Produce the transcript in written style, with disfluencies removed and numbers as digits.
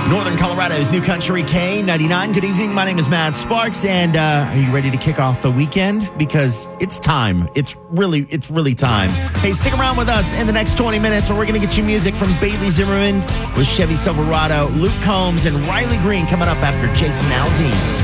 Northern Colorado's New Country K99. Good evening. My name is Matt Sparks, and are you ready to kick off the weekend? Because it's time. It's really time. Hey, stick around with us in the next 20 minutes, where we're going to get you music from Bailey Zimmerman with Chevy Silverado, Luke Combs, and Riley Green coming up after Jason Aldean.